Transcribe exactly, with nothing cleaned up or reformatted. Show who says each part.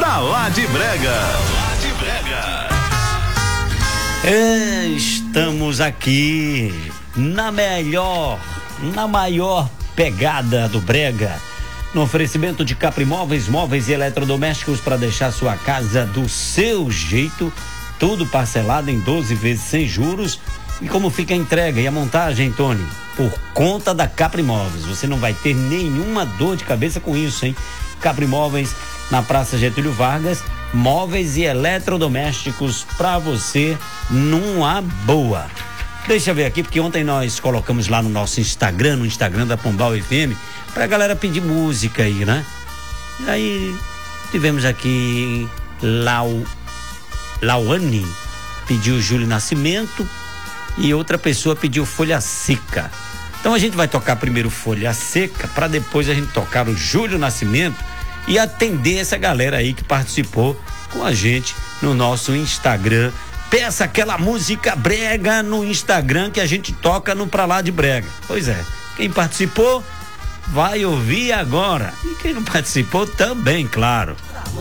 Speaker 1: Pra Lá de Brega. Lá de Brega.
Speaker 2: Estamos aqui na melhor, na maior pegada do Brega, no oferecimento de Capri Móveis, móveis e eletrodomésticos para deixar sua casa do seu jeito, tudo parcelado em doze vezes sem juros. E como fica a entrega e a montagem, Tony? Por conta da Capri Móveis. Você não vai ter nenhuma dor de cabeça com isso, hein? Capri Móveis, na Praça Getúlio Vargas, móveis e eletrodomésticos para você numa boa. Deixa eu ver aqui, porque ontem nós colocamos lá no nosso Instagram, no Instagram da Pombal F M, pra galera pedir música aí, né? E aí tivemos aqui Lau, Lauane pediu Júlio Nascimento e outra pessoa pediu Folha Seca. Então a gente vai tocar primeiro Folha Seca para depois a gente tocar o Júlio Nascimento e atender essa galera aí que participou com a gente no nosso Instagram. Peça aquela música brega no Instagram que a gente toca no Pra Lá de Brega. Pois é, quem participou vai ouvir agora. E quem não participou também, claro.